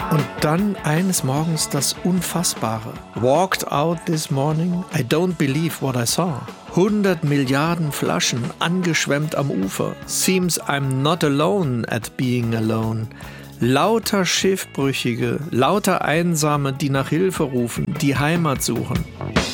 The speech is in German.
Und dann eines Morgens das Unfassbare. Walked out this morning, I don't believe what I saw. 100 Milliarden Flaschen angeschwemmt am Ufer. Seems I'm not alone at being alone. Lauter Schiffbrüchige, lauter Einsame, die nach Hilfe rufen, die Heimat suchen.